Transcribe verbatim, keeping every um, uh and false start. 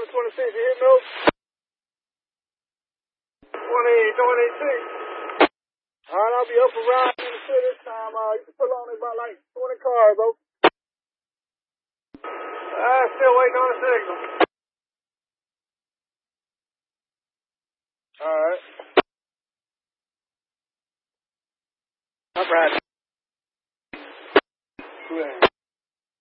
twenty-six, you hit those? twenty, twenty-six. All right, I'll be up around in the city this time. Uh, you can pull on about like twenty cars, bro. Uh, still waiting on a signal. All right. I'm right. Cool.